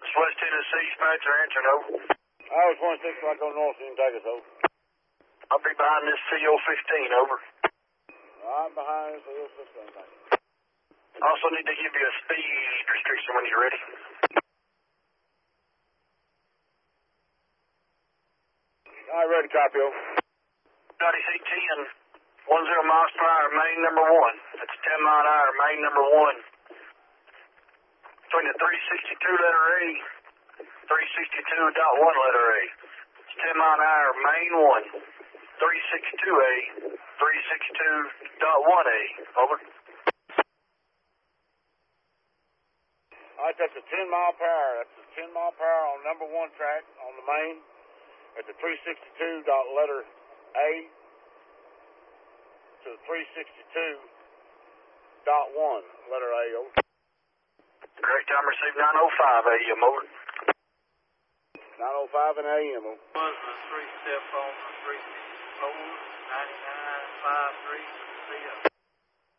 West Tennessee, Spencer, answer no. I was 26, I go north, you can take us, over. I'll be behind this CO-15, over. Right behind us, CO-15, thank you. Also need to give you a speed restriction when you're ready. All right, ready, copy, over. Scotty C-10, 10 miles per hour, main number 1. That's 10 mile an hour, main number 1. Between the 362 letter A, 362.1 letter A. It's 10 mile an hour, main 1. 362A, 362.1A. Over. All right, that's a 10 mile per hour. That's a 10 mile per hour on number 1 track on the main. At the 362 letter A to the 362.1 letter A. Over. Correct time received 9:05 a.m. Over. 9:05 in a.m. Over. Was the 3-step on the 364, 9953,